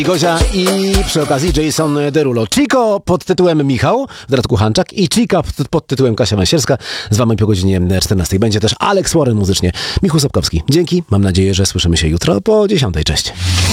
Gozia i przy okazji Jason Derulo. Chico pod tytułem Michał, Radku Hanczak i Chica pod tytułem Kasia Masierska. Z wami po godzinie 14. Będzie też Alex Warren muzycznie. Michał Sapkowski. Dzięki. Mam nadzieję, że słyszymy się jutro po 10. Cześć.